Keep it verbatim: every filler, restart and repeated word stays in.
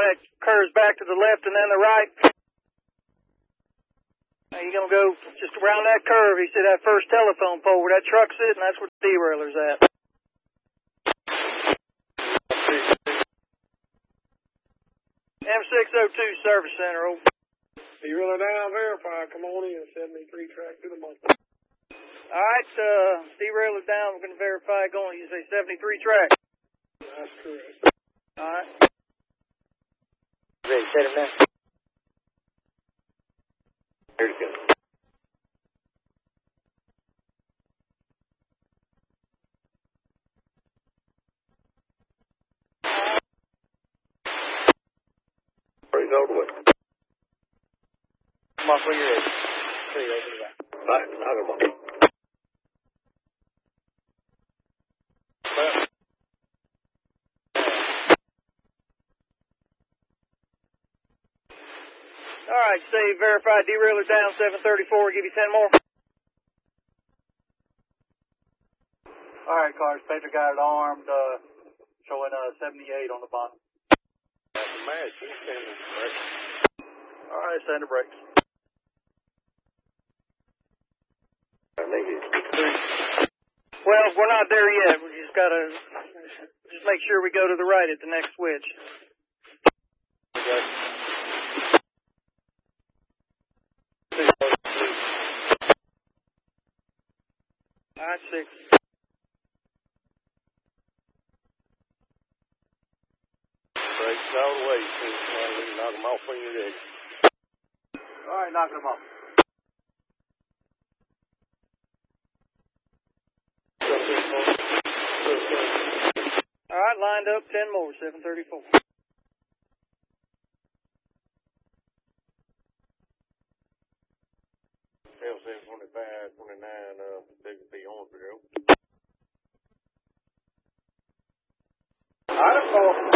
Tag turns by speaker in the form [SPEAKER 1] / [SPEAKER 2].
[SPEAKER 1] that curves back to the left and then the right. Now you're going to go just around that curve. He said that first telephone pole where that truck's sitting, that's where the derailler's at. M six oh two Service Center, over.
[SPEAKER 2] Derailer down, verify. Come on in, seventy-three track to the monkey.
[SPEAKER 1] All right, uh, derailleur down. We're going to verify going. You say seventy-three track.
[SPEAKER 2] That's correct.
[SPEAKER 1] All right.
[SPEAKER 3] Ready, set him down. Here to go. Break all the way. Come off when you're ready. Three over the back. Right, knock him off. Well.
[SPEAKER 1] All right, say verify derailleur down seven thirty-four. Give you ten more.
[SPEAKER 4] All right, cars. Pager got it armed, uh, showing uh, seventy-eight on the bottom.
[SPEAKER 2] That's a match. He's standing brakes.
[SPEAKER 4] All right, stand the brakes.
[SPEAKER 1] Well, we're not there yet. We just got to just make sure we go to the right at the next switch.
[SPEAKER 2] Okay.
[SPEAKER 1] All right, six.
[SPEAKER 2] Brakes all the way. You can knock them off when you're ready.
[SPEAKER 4] All right, knocking them off.
[SPEAKER 1] All right, lined up, ten more, seven thirty-four.
[SPEAKER 2] L seven twenty-five, twenty-nine, uh, they can be on for you.
[SPEAKER 4] All right, I'm going.